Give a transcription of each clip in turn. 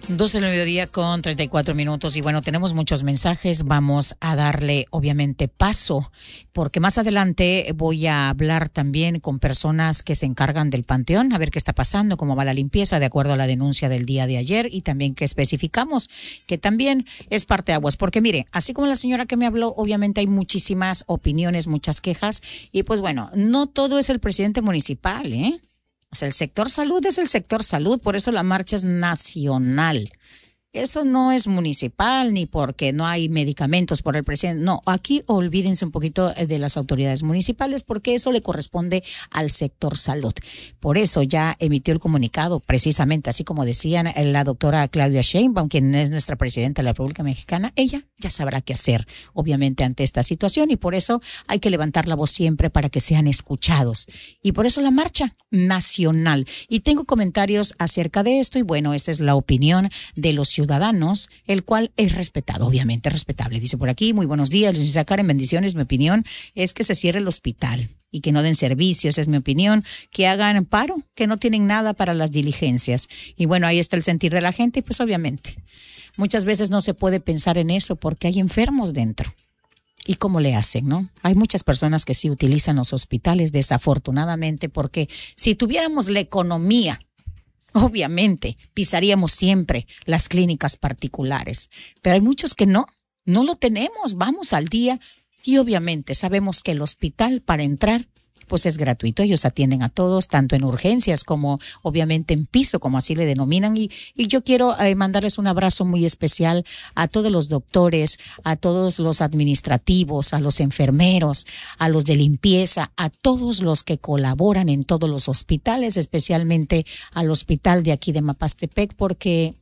12 del mediodía con 34 minutos y bueno, tenemos muchos mensajes, vamos a darle obviamente paso porque más adelante voy a hablar también con personas que se encargan del panteón, a ver qué está pasando, cómo va la limpieza de acuerdo a la denuncia del día de ayer y también que especificamos que también es parteaguas, porque mire, así como la señora que me habló, obviamente hay muchísimas opiniones, muchas quejas y pues bueno, no todo es el presidente municipal, ¿eh? O sea, el sector salud es el sector salud, por eso la marcha es nacional. Eso no es municipal ni porque no hay medicamentos por el presidente. No, aquí olvídense un poquito de las autoridades municipales porque eso le corresponde al sector salud. Por eso ya emitió el comunicado precisamente, así como decían la doctora Claudia Sheinbaum, quien es nuestra presidenta de la República Mexicana, ella ya sabrá qué hacer, obviamente, ante esta situación y por eso hay que levantar la voz siempre para que sean escuchados. Y por eso la marcha nacional. Y tengo comentarios acerca de esto y bueno, esta es la opinión de los ciudadanos, el cual es respetado, obviamente respetable. Dice por aquí, muy buenos días, licenciada Karen, bendiciones. Mi opinión es que se cierre el hospital y que no den servicios, es mi opinión, que hagan paro, que no tienen nada para las diligencias. Y bueno, ahí está el sentir de la gente y pues obviamente muchas veces no se puede pensar en eso porque hay enfermos dentro. ¿Y cómo le hacen, no? Hay muchas personas que sí utilizan los hospitales, desafortunadamente, porque si tuviéramos la economía, obviamente, pisaríamos siempre las clínicas particulares, pero hay muchos que no lo tenemos, vamos al día y obviamente sabemos que el hospital para entrar pues es gratuito, ellos atienden a todos, tanto en urgencias como obviamente en piso, como así le denominan y yo quiero mandarles un abrazo muy especial a todos los doctores, a todos los administrativos, a los enfermeros, a los de limpieza, a todos los que colaboran en todos los hospitales, especialmente al hospital de aquí de Mapastepec, porque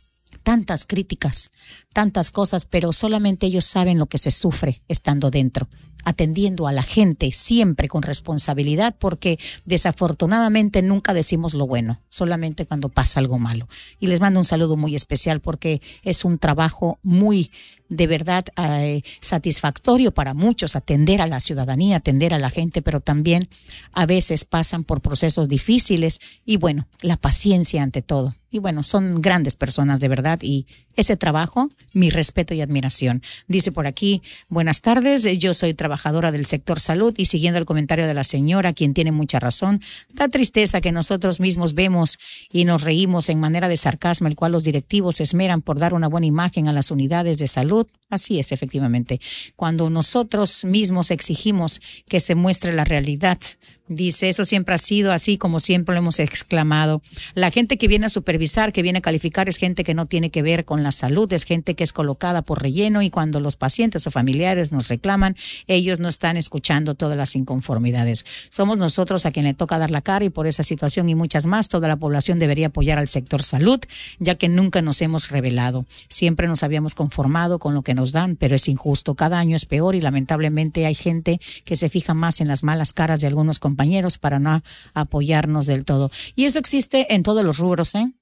tantas críticas, tantas cosas, pero solamente ellos saben lo que se sufre estando dentro, atendiendo a la gente siempre con responsabilidad, porque desafortunadamente nunca decimos lo bueno, solamente cuando pasa algo malo. Y les mando un saludo muy especial porque es un trabajo muy, de verdad, satisfactorio para muchos, atender a la ciudadanía, atender a la gente, pero también a veces pasan por procesos difíciles y bueno, la paciencia ante todo. Y bueno, son grandes personas de verdad y ese trabajo, mi respeto y admiración. Dice por aquí, buenas tardes, yo soy trabajadora del sector salud y siguiendo el comentario de la señora, quien tiene mucha razón, da tristeza que nosotros mismos vemos y nos reímos en manera de sarcasmo, el cual los directivos se esmeran por dar una buena imagen a las unidades de salud. Así es, efectivamente. Cuando nosotros mismos exigimos que se muestre la realidad, dice, eso siempre ha sido así como siempre lo hemos exclamado. La gente que viene a supervisar, que viene a calificar, es gente que no tiene que ver con la salud, es gente que es colocada por relleno y cuando los pacientes o familiares nos reclaman, ellos no están escuchando todas las inconformidades. Somos nosotros a quien le toca dar la cara y por esa situación y muchas más, toda la población debería apoyar al sector salud, ya que nunca nos hemos rebelado. Siempre nos habíamos conformado con lo que nos dan, pero es injusto. Cada año es peor y lamentablemente hay gente que se fija más en las malas caras de algunos compañeros para no apoyarnos del todo. Y eso existe en todos los rubros, ¿eh?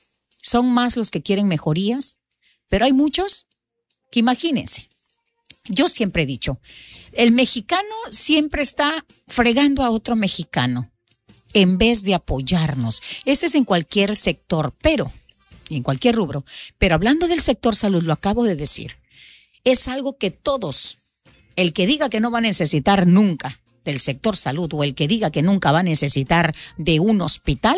Son más los que quieren mejorías, pero hay muchos que imagínense. Yo siempre he dicho, el mexicano siempre está fregando a otro mexicano en vez de apoyarnos. Ese es en cualquier sector, pero en cualquier rubro. Pero hablando del sector salud, lo acabo de decir, es algo que todos, el que diga que no va a necesitar nunca del sector salud o el que diga que nunca va a necesitar de un hospital,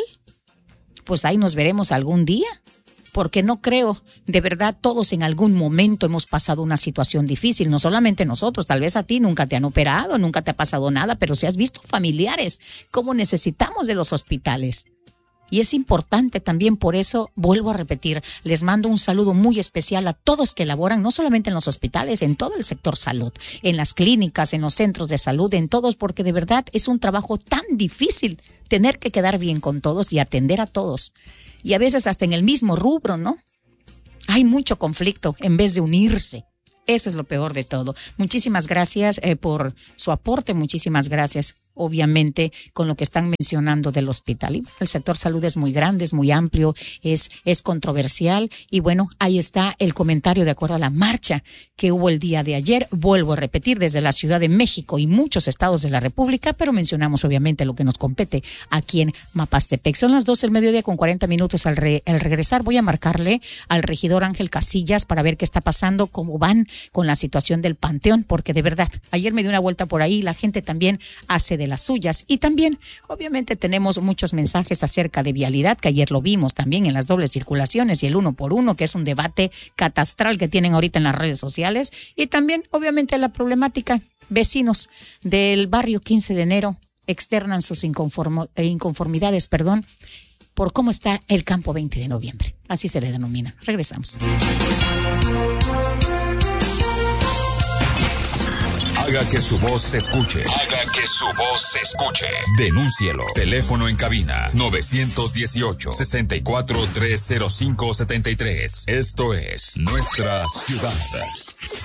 pues ahí nos veremos algún día, porque no creo, de verdad todos en algún momento hemos pasado una situación difícil, no solamente nosotros, tal vez a ti nunca te han operado, nunca te ha pasado nada, pero si has visto familiares, cómo necesitamos de los hospitales. Y es importante también, por eso vuelvo a repetir, les mando un saludo muy especial a todos que laboran, no solamente en los hospitales, en todo el sector salud, en las clínicas, en los centros de salud, en todos, porque de verdad es un trabajo tan difícil tener que quedar bien con todos y atender a todos. Y a veces hasta en el mismo rubro, ¿no? Hay mucho conflicto en vez de unirse. Eso es lo peor de todo. Muchísimas gracias por su aporte, muchísimas gracias. obviamente, con lo que están mencionando del hospital. Y el sector salud es muy grande, es muy amplio, es controversial. Y bueno, ahí está el comentario de acuerdo a la marcha que hubo el día de ayer. Vuelvo a repetir, desde la Ciudad de México y muchos estados de la República, pero mencionamos obviamente lo que nos compete aquí en Mapastepec. Son las 12 del mediodía con 40 minutos. Al regresar voy a marcarle al regidor Ángel Casillas para ver qué está pasando, cómo van con la situación del Panteón, porque de verdad, ayer me di una vuelta por ahí, la gente también hace de las suyas. Y también, obviamente, tenemos muchos mensajes acerca de vialidad, que ayer lo vimos también en las dobles circulaciones y el 1x1, que es un debate catastral que tienen ahorita en las redes sociales. Y también, obviamente, la problemática. Vecinos del barrio 15 de enero externan sus inconformidades, por cómo está el campo 20 de noviembre. Así se le denomina. Regresamos. Haga que su voz se escuche. Haga que su voz se escuche. Denúncielo. Teléfono en cabina 918-64-305-73. Esto es Nuestra Ciudad.